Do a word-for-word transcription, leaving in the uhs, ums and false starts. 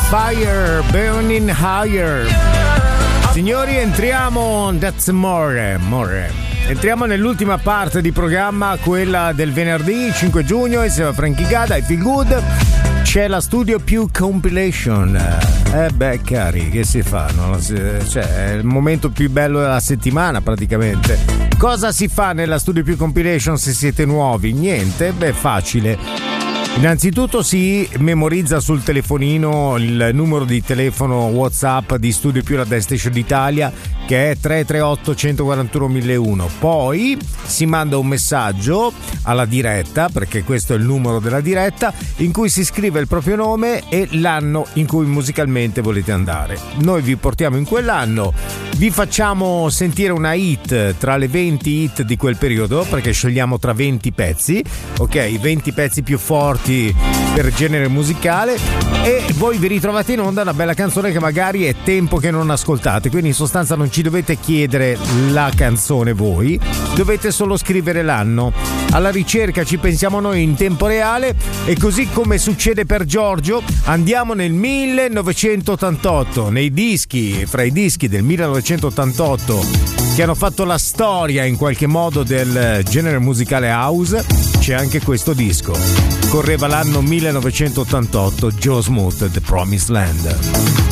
Fire Burning Higher. Signori, entriamo that's more, more. Entriamo nell'ultima parte di programma, quella del venerdì cinque giugno, insieme a Frankie Gada e Feel Good. C'è la Studio Più Compilation. Eh beh, cari, che si fa? Non si, cioè, è il momento più bello della settimana praticamente. Cosa si fa nella Studio Più Compilation se siete nuovi? Niente, beh, facile. Innanzitutto si memorizza sul telefonino il numero di telefono WhatsApp di Studio Più, la Dance Station d'Italia, che è tre tre otto uno quattro uno uno zero uno. Poi si manda un messaggio alla diretta, perché questo è il numero della diretta, in cui si scrive il proprio nome e l'anno in cui musicalmente volete andare. Noi vi portiamo in quell'anno, vi facciamo sentire una hit tra le venti hit di quel periodo, perché scegliamo tra venti pezzi, ok? venti pezzi più forti per genere musicale, e voi vi ritrovate in onda una bella canzone che magari è tempo che non ascoltate, quindi in sostanza non ci dovete chiedere la canzone voi, dovete solo scrivere l'anno. Alla ricerca ci pensiamo noi in tempo reale, e così come succede per Giorgio andiamo nel millenovecentottantotto, nei dischi, fra i dischi del millenovecentottantotto che hanno fatto la storia in qualche modo del genere musicale house, c'è anche questo disco. Correva l'anno millenovecentottantotto, Joe Smooth, The Promised Land.